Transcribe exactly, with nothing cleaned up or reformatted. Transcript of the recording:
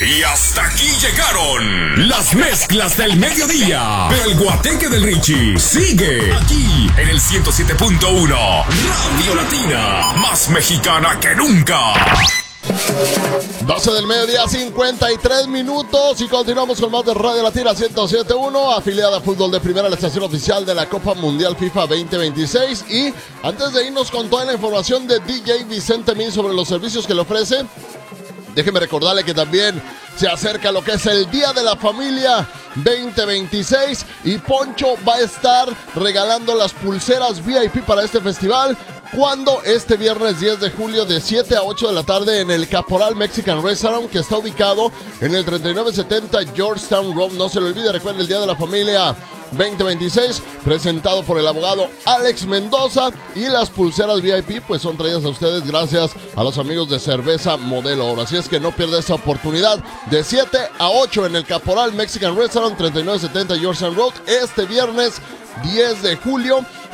Y hasta aquí llegaron las mezclas del mediodía. Pero el guateque del Richie sigue aquí en el ciento siete punto uno Radio Latina, más mexicana que nunca. doce del mediodía, cincuenta y tres minutos, y continuamos con más de Radio Latina ciento siete punto uno, afiliada a Fútbol de Primera, la estación oficial de la Copa Mundial FIFA veinte veintiséis. Y antes de irnos con toda la información de D J Vicente Min sobre los servicios que le ofrece, déjeme recordarle que también se acerca lo que es el Día de la Familia veinte veintiséis, y Poncho va a estar regalando las pulseras V I P para este festival, cuando este viernes diez de julio de siete a ocho de la tarde en el Caporal Mexican Restaurant, que está ubicado en el treinta y nueve setenta Georgetown Road. No se lo olvide, recuerden, el Día de la Familia veinte veintiséis, presentado por el abogado Alex Mendoza, y las pulseras V I P pues son traídas a ustedes gracias a los amigos de Cerveza Modelo Oro. Así es que no pierda esta oportunidad de siete a ocho en el Caporal Mexican Restaurant, treinta y nueve setenta Georgetown Road, este viernes diez de julio.